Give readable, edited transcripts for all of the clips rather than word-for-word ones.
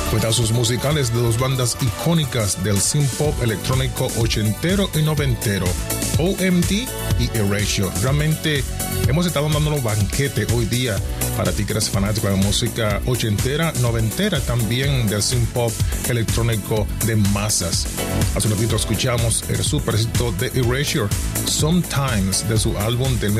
Pedazos musicales de dos bandas icónicas del synth pop electrónico ochentero y noventero, OMD y Erasure. Realmente hemos estado dándonos banquete hoy día para ti que eres fanático de la música ochentera, noventera, también del synth pop electrónico de masas. Hace un ratito escuchamos el super éxito de Erasure, Sometimes, de su álbum de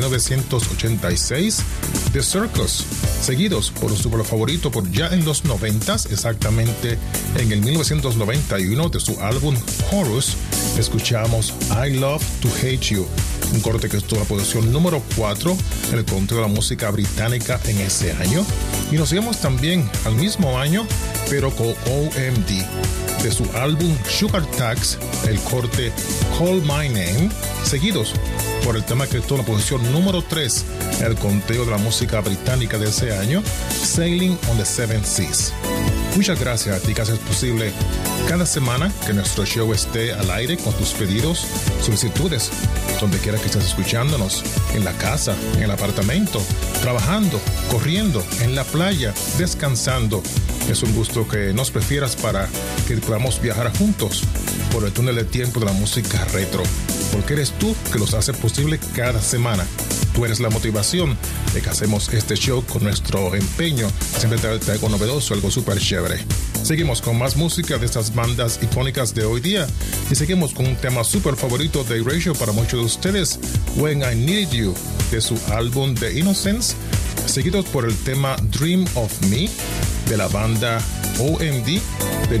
1986, The Circus, seguidos por un super favorito por ya en los 90s, exactamente en el 1991, de su álbum Chorus, escuchamos I Love to Hate You, un corte que estuvo en la posición número 4 en el conteo de la música británica en ese año. Y nos seguimos también al mismo año, pero con OMD, de su álbum Sugar Tax, el corte Call My Name, seguidos por el tema que estuvo en la posición número 3 en el conteo de la música británica de ese año, Sailing on the Seven Seas. Muchas gracias a ti que haces posible cada semana que nuestro show esté al aire con tus pedidos, solicitudes, donde quiera que estés escuchándonos, en la casa, en el apartamento, trabajando, corriendo, en la playa, descansando. Es un gusto que nos prefieras para que podamos viajar juntos por el túnel de tiempo de la música retro, porque eres tú que los hace posible cada semana. Tú eres la motivación de que hacemos este show con nuestro empeño. Siempre te algo novedoso, algo súper chévere. Seguimos con más música de estas bandas icónicas de hoy día y seguimos con un tema súper favorito de Erasure para muchos de ustedes, When I Needed You, de su álbum The Innocence, seguidos por el tema Dream of Me de la banda OMD de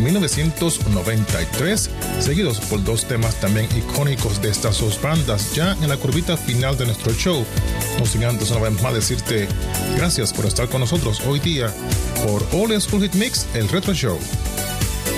1993, seguidos por dos temas también icónicos de estas dos bandas ya en la curvita final de nuestro show. No sin antes una vez más decirte gracias por estar con nosotros hoy día por All School Hit Mix, el Retro Show.